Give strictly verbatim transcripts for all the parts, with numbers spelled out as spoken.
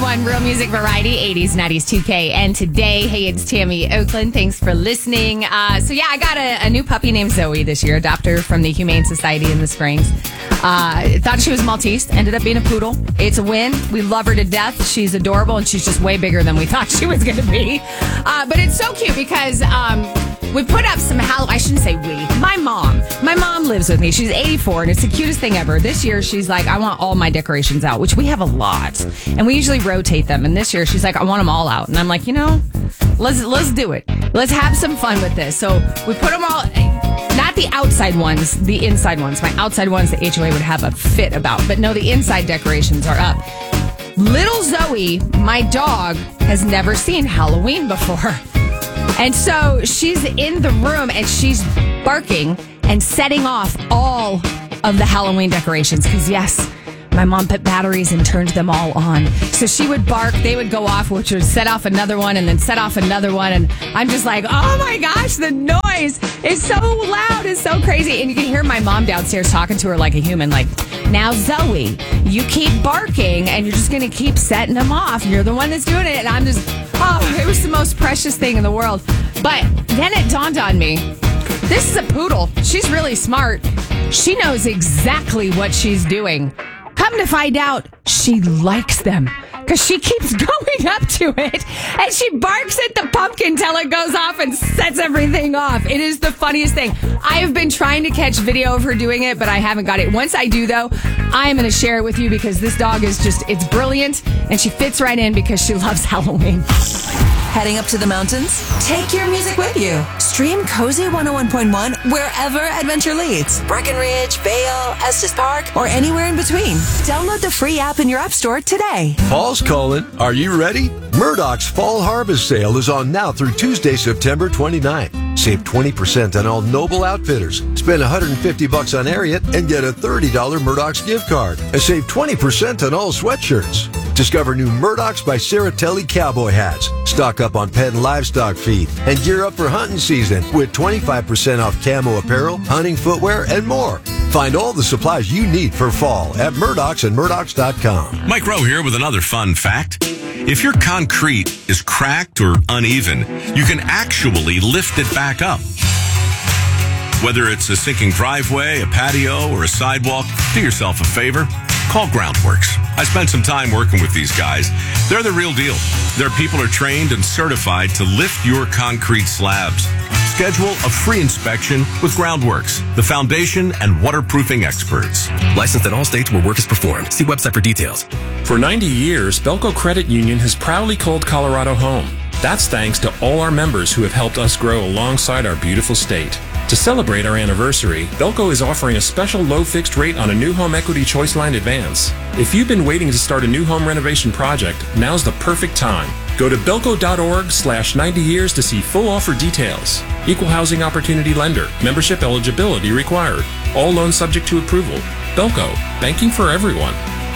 one, Real Music Variety, eighties, nineties, two K. And today, hey, it's Tammy Oakland. Thanks for listening. Uh, so, yeah, I got a, a new puppy named Zoe this year, adopted her from the Humane Society in the Springs. Uh, thought she was Maltese, ended up being a poodle. It's a win. We love her to death. She's adorable, and she's just way bigger than we thought she was going to be. Uh, but it's so cute because um, we put up some Halloween. I shouldn't say we. My mom. My mom lives with me. She's eighty-four, and it's the cutest thing ever. This year, she's like, I want all my decorations out, which we have a lot. And we usually rotate them. And this year, she's like, I want them all out. And I'm like, you know, let's let's do it. Let's have some fun with this. So we put them all, not the outside ones, the inside ones. My outside ones, the H O A would have a fit about. But no, the inside decorations are up. Little Zoe, my dog, has never seen Halloween before. And so she's in the room and she's barking and setting off all of the Halloween decorations. Because, yes, my mom put batteries and turned them all on. So she would bark, they would go off, which would set off another one and then set off another one. And I'm just like, oh my gosh, the noise is so loud. It's so crazy. And you can hear my mom downstairs talking to her like a human, like, now, Zoe, you keep barking and you're just going to keep setting them off. You're the one that's doing it. And I'm just, oh, it was the most precious thing in the world. But then it dawned on me, this is a poodle. She's really smart. She knows exactly what she's doing. Come to find out, she likes them because she keeps going up to it and she barks at the pumpkin till it goes off and sets everything off. It is the funniest thing. I have been trying to catch video of her doing it, but I haven't got it. Once I do, though, I am going to share it with you because this dog is just, it's brilliant and she fits right in because she loves Halloween. Heading up to the mountains? Take your music with you. Stream Cozy one oh one point one wherever adventure leads. Breckenridge, Vail, Estes Park, or anywhere in between. Download the free app in your app store today. Fall's calling. Are you ready? Murdoch's Fall Harvest Sale is on now through Tuesday, September twenty-ninth. Save twenty percent on all Noble Outfitters. Spend one hundred fifty bucks on Ariat and get a thirty dollars Murdoch's gift card. And save twenty percent on all sweatshirts. Discover new Murdoch's by Saratelli cowboy hats. Stock up on pet and livestock feed. And gear up for hunting season with twenty-five percent off camo apparel, hunting footwear, and more. Find all the supplies you need for fall at Murdoch's and Murdoch's dot com. Mike Rowe here with another fun fact. If your concrete is cracked or uneven, you can actually lift it back up. Whether it's a sinking driveway, a patio, or a sidewalk, do yourself a favor. Call Groundworks. I spent some time working with these guys. They're the real deal. Their people are trained and certified to lift your concrete slabs. Schedule a free inspection with Groundworks, the foundation and waterproofing experts. Licensed in all states where work is performed. See website for details. For ninety years, Belco Credit Union has proudly called Colorado home. That's thanks to all our members who have helped us grow alongside our beautiful state. To celebrate our anniversary, Belco is offering a special low fixed rate on a new home equity choice line advance. If you've been waiting to start a new home renovation project, now's the perfect time. Go to belco.org slash 90 years to see full offer details. Equal housing opportunity lender. Membership eligibility required. All loans subject to approval. Belco. Banking for everyone.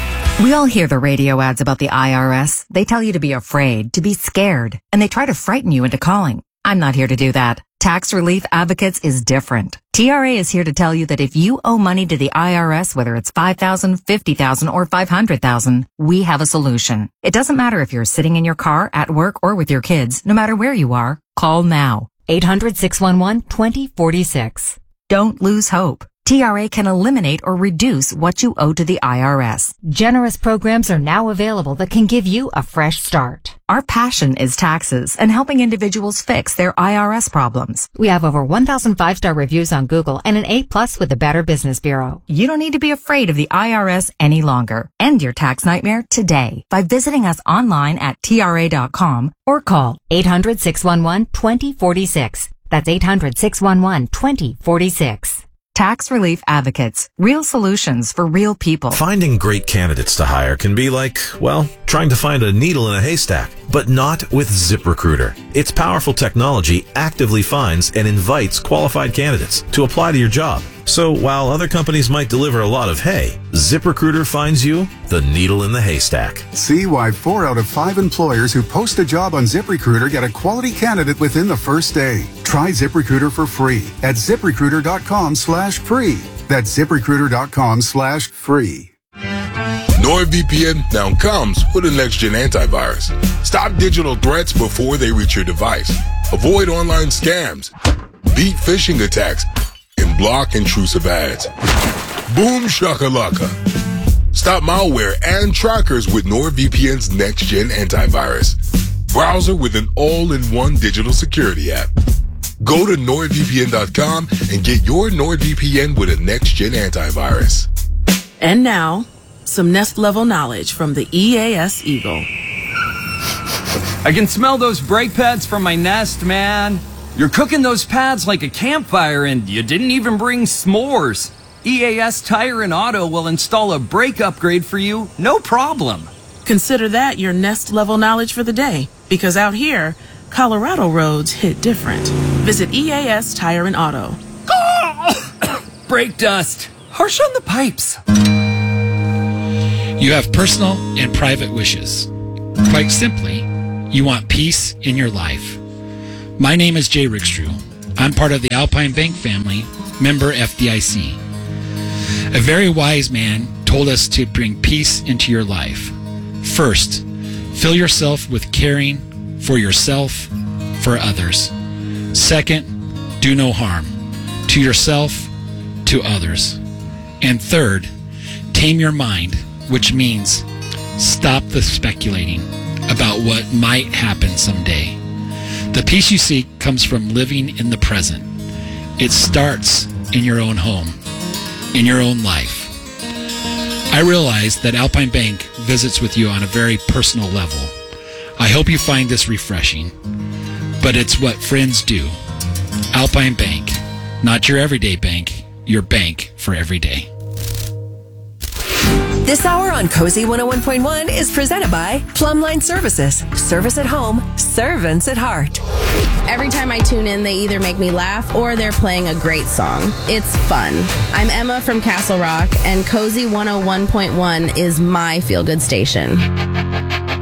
We all hear the radio ads about the I R S. They tell you to be afraid, to be scared, and they try to frighten you into calling. I'm not here to do that. Tax Relief Advocates is different. T R A is here to tell you that if you owe money to the I R S, whether it's five thousand dollars, fifty thousand dollars, or five hundred thousand dollars, we have a solution. It doesn't matter if you're sitting in your car, at work, or with your kids. No matter where you are, call now. eight hundred, six one one, two zero four six. Don't lose hope. T R A can eliminate or reduce what you owe to the I R S. Generous programs are now available that can give you a fresh start. Our passion is taxes and helping individuals fix their I R S problems. We have over one thousand five-star reviews on Google and an A plus with the Better Business Bureau. You don't need to be afraid of the I R S any longer. End your tax nightmare today by visiting us online at T R A dot com or call eight hundred, six one one, two zero four six. That's eight hundred, six one one, two zero four six. Tax Relief Advocates. Real solutions for real people. Finding great candidates to hire can be like, well, trying to find a needle in a haystack, but not with ZipRecruiter. Its powerful technology actively finds and invites qualified candidates to apply to your job. So while other companies might deliver a lot of hay, ZipRecruiter finds you the needle in the haystack. See why four out of five employers who post a job on ZipRecruiter get a quality candidate within the first day. Try ZipRecruiter for free at ZipRecruiter.com slash free. That's ZipRecruiter.com slash free. NordVPN now comes with a next-gen antivirus. Stop digital threats before they reach your device. Avoid online scams, beat phishing attacks, and block intrusive ads. Boom shakalaka. Stop malware and trackers with NordVPN's next-gen antivirus. Browser with an all-in-one digital security app. Go to nord V P N dot com and get your NordVPN with a next-gen antivirus. And now, some Nest-level knowledge from the E A S Eagle. I can smell those brake pads from my Nest, man. You're cooking those pads like a campfire and you didn't even bring s'mores. E A S Tire and Auto will install a brake upgrade for you, no problem. Consider that your Nest-level knowledge for the day, because out here, Colorado roads hit different. Visit E A S Tire and Auto. Brake dust. Harsh on the pipes. You have personal and private wishes. Quite simply, you want peace in your life. My name is Jay Rickstrew. I'm part of the Alpine Bank family, member F D I C. A very wise man told us to bring peace into your life. First, fill yourself with caring for yourself, for others. Second, do no harm to yourself, to others. And third, tame your mind, which means stop the speculating about what might happen someday. The peace you seek comes from living in the present. It starts in your own home, in your own life. I realize that Alpine Bank visits with you on a very personal level. I hope you find this refreshing, but it's what friends do. Alpine Bank, not your everyday bank, your bank for every day. This hour on Cozy one oh one point one is presented by Plumline Services. Service at home, servants at heart. Every time I tune in, they either make me laugh or they're playing a great song. It's fun. I'm Emma from Castle Rock, and Cozy one oh one point one is my feel-good station.